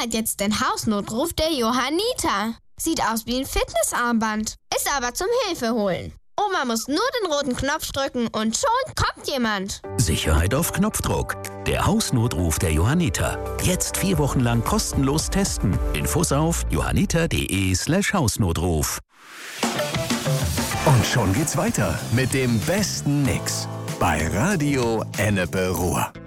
hat jetzt den Hausnotruf der Johanniter. Sieht aus wie ein Fitnessarmband, ist aber zum Hilfeholen. Oma muss nur den roten Knopf drücken und schon kommt jemand. Sicherheit auf Knopfdruck. Der Hausnotruf der Johanniter. Jetzt 4 Wochen lang kostenlos testen. Infos auf johanniter.de/Hausnotruf. Und schon geht's weiter mit dem besten Mix bei Radio Ennepe Ruhr.